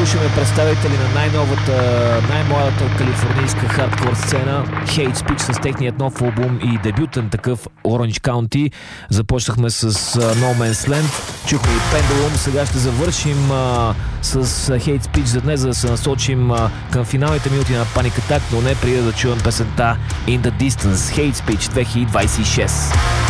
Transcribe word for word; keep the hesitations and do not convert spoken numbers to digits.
слушаме представители на най-новата, най-младата калифорнийска хардкор сцена Hate Speech с техният нов албум и дебютен такъв Orange County. Започнахме с No Man's Land, чухме и Pendulum. Сега ще завършим а, с Hate Speech за днес, за да се насочим а, към финалните минути на Panic Attack, но не преди да чуем песента In the Distance. Hate Speech две хиляди двадесет и шест.